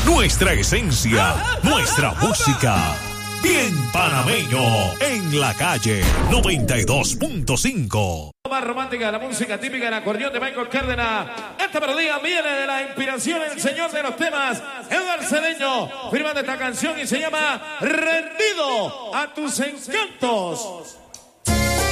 nuestra esencia, nuestra música. Bien panameño, en la calle 92.5. Más romántica, la música típica del acordeón de Michael Cárdenas. Esta melodía viene de la inspiración del señor de los temas, Eduardo Cedeño, firmando esta canción y se llama Rendido a tus encantos.